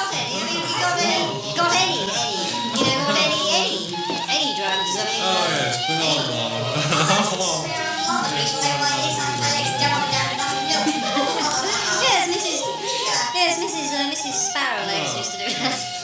got any? I mean, you got any? You know, got any drugs? I mean, Oh yeah, it's been on long. Yes, Mrs. Sparrow Legs used to do that.